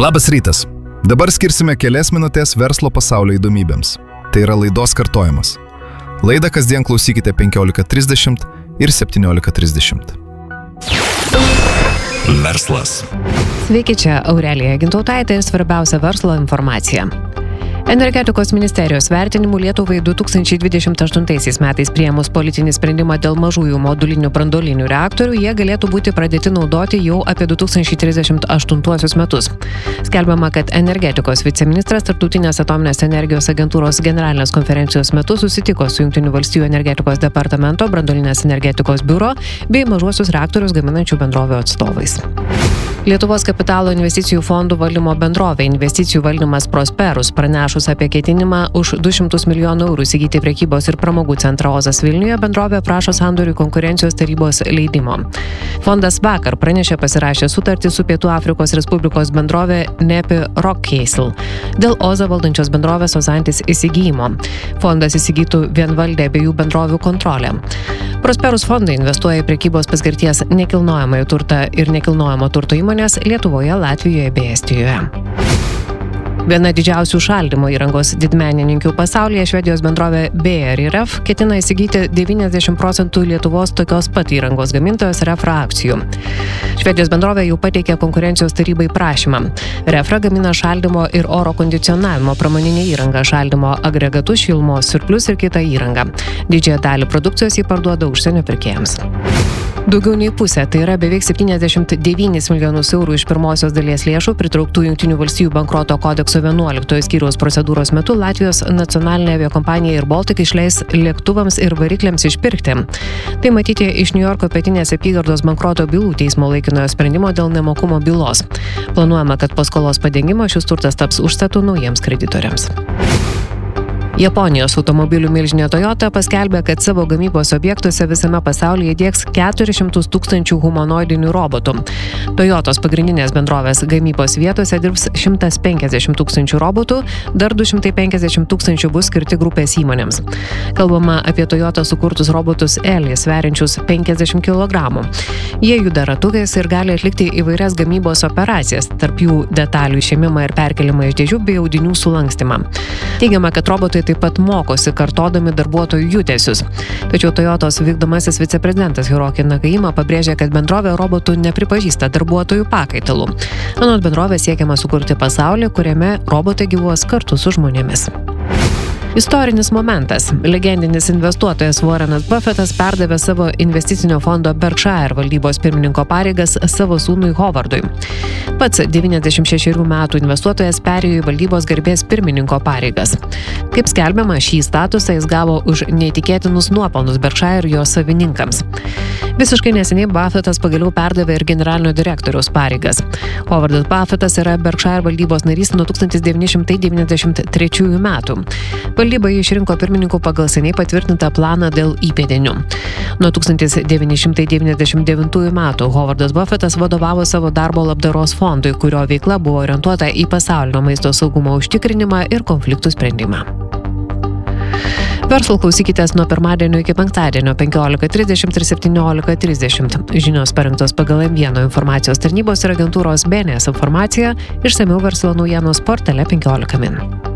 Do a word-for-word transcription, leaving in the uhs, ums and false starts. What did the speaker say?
Labas rytas. Dabar skirsime kelias minutės verslo pasaulio įdomybėms. Tai yra laidos kartojimas. Laidą kasdien klausykite penkiolika trisdešimt ir septyniolika trisdešimt. Verslas. Sveiki, čia Aurelija Gintautaitė ir svarbiausia verslo informacija. Energetikos ministerijos vertinimu Lietuvai du tūkstančiai dvidešimt aštuntaisiais metais priėmus politinį sprendimą dėl mažųjų modulinių branduolinių reaktorių, jie galėtų būti pradėti naudoti jau apie du tūkstančiai trisdešimt aštuntuosius metus. Skelbiama, kad energetikos viceministras Tarptautinės atominės energijos agentūros generalinės konferencijos metu susitiko su Jungtinių valstijų energetikos departamento, branduolinės energetikos biuro bei mažuosius reaktorius gaminančių bendrovių atstovais. Lietuvos kapitalo investicijų fondų valdymo bendrovė Investicijų valdymas Prosperus pranešus apie ketinimą už du šimtus milijonų eurų įsigyti prekybos ir pramogų centrą Ozas Vilniuje, bendrovė prašo sandoriui konkurencijos tarybos leidimo. Fondas vakar pranešė pasirašę sutartį su Pietų Afrikos Respublikos bendrovė Nepi Rockcastle dėl Ozą valdančios bendrovės Ozantis įsigijimo. Fondas įsigytų vienvaldę abiejų bendrovių kontrolę. Prosperus fondai investuoja į prekybos paskirties nekilnojamąjį turtą ir nekilnojamo turto įmonės Lietuvoje, Latvijoje bei Estijoje. Viena didžiausių šaldymo įrangos didmenininkių pasaulyje, Švedijos bendrovė B R R F, ketina įsigyti devyniasdešimt procentų Lietuvos tokios pat įrangos gamintojos Refra akcijų. Švedijos bendrovė jau pateikė konkurencijos tarybai prašymą. Refra gamina šaldymo ir oro kondicionavimo pramoninę įrangą, šaldymo agregatus, šilumos siurblius ir kitą įrangą. Didžiąją dalį produkcijos jį parduoda užsienio pirkėjams. Daugiau nei pusė, tai yra beveik septyniasdešimt devynis milijonus eurų iš pirmosios dalies lėšų pritrauktų Jungtinių valstijų bankroto kodekso vienuoliktojo skyriaus procedūros metu Latvijos nacionalinė aviakompanija Air Baltic išleis lėktuvams ir varikliams išpirkti. Tai matyti iš Niujorko pietinės apygardos bankroto bylų teismo laikinojo sprendimo dėl nemokumo bylos. Planuojama, kad po skolos padengimo šis turtas taps užstatu naujiems kreditoriams. Japonijos automobilių milžinė Toyota paskelbė, kad savo gamybos objektuose visame pasaulyje diegs keturis šimtus tūkstančių humanoidinių robotų. Toyotos pagrindinės bendrovės gamybos vietose dirbs šimtas penkiasdešimt tūkstančių robotų, dar du šimtai penkiasdešimt tūkstančių bus skirti grupės įmonėms. Kalbama apie Toyota sukurtus robotus Elį, sveriančius penkiasdešimt kilogramų. Jie juda ratukais ir gali atlikti įvairias gamybos operacijas, tarp jų detalių išėmimą ir perkelimą iš dėžių bei audinių sulankstymą. Teigiama, kad robotai taip pat mokosi kartodami darbuotojų judesius. Tačiau Toyotos vykdomasis viceprezidentas Hiroki Nakajima pabrėžė, kad bendrovė robotų nepripažįsta darbuotojų pakaitalų. Anot bendrovės siekiama sukurti pasaulį, kuriame robotai gyvuos kartu su žmonėmis. Istorinis momentas. Legendinis investuotojas Warrenas Buffettas perdavė savo investicinio fondo Berkshire valdybos pirmininko pareigas savo sūnui Howardui. Pats devyniasdešimt šešerių metų investuotojas perėjo į valdybos garbės pirmininko pareigas. Kaip skelbiama, šį statusą jis gavo už neįtikėtinus nuopelnus Berkshire ir jo savininkams. Visiškai neseniai Buffettas pagaliau perdavė ir generalinio direktoriaus pareigas. Howardas Buffettas yra Berkshire valdybos narys nuo tūkstantis devyni šimtai devyniasdešimt trečiųjų metų. Valdyba jį išrinko pirmininku pagal seniai patvirtintą planą dėl įpėdinių. Nuo tūkstantis devyni šimtai devyniasdešimt devintųjų metų Howardas Buffettas vadovavo savo darbo labdaros fondui, kurio veikla buvo orientuota į pasaulinio maisto saugumo užtikrinimą ir konfliktų sprendimą. Verslo klausykitės nuo pirmadienio iki penktadienio penkiolika trisdešimt ir septyniolika trisdešimt. Žinios parengtos pagal M vienas informacijos tarnybos ir agentūros B N S informaciją, išsamiau verslo naujienos portale penkiolika min.